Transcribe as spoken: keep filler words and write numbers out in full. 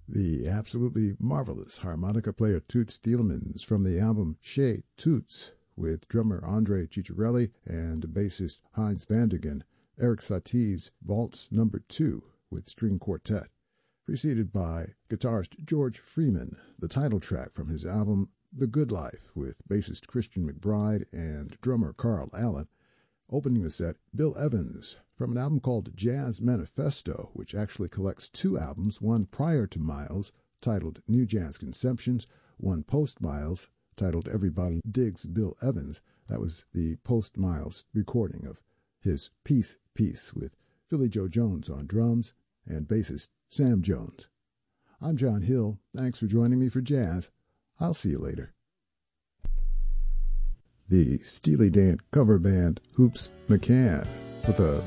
The absolutely marvelous harmonica player Toots Thielemans from the album Chez Toots, with drummer Andre Ciccarelli and bassist Heinz Vandergen, Eric Satie's Waltz Number Two with string quartet, preceded by guitarist George Freeman, the title track from his album The Good Life with bassist Christian McBride and drummer Carl Allen. Opening the set, Bill Evans from an album called Jazz Manifesto, which actually collects two albums, one prior to Miles, titled New Jazz Conceptions, one post-Miles, titled Everybody Digs Bill Evans. That was the post-Miles recording of his Peace Piece with Philly Joe Jones on drums and bassist Sam Jones. I'm John Hill. Thanks for joining me for Jazz. I'll see you later. The Steely Dan cover band Hoops McCann with a